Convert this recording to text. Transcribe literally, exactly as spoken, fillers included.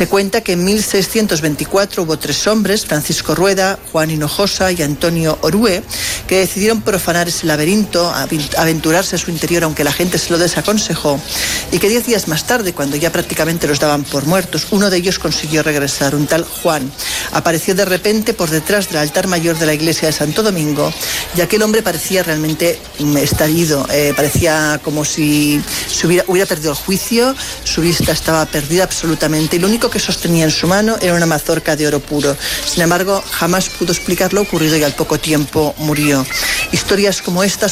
Se cuenta que en mil seiscientos veinticuatro hubo tres hombres, Francisco Rueda, Juan Hinojosa y Antonio Orue, que decidieron profanar ese laberinto, aventurarse a su interior aunque la gente se lo desaconsejó, y que diez días más tarde, cuando ya prácticamente los daban por muertos, uno de ellos consiguió regresar, un tal Juan. Apareció de repente por detrás del altar mayor de la iglesia de Santo Domingo, y aquel hombre parecía realmente estar ido, eh, parecía como si se hubiera, hubiera perdido el juicio, su vista estaba perdida absolutamente, y lo único que sostenía en su mano era una mazorca de oro puro. Sin embargo, jamás pudo explicar lo ocurrido y al poco tiempo murió. Historias como estas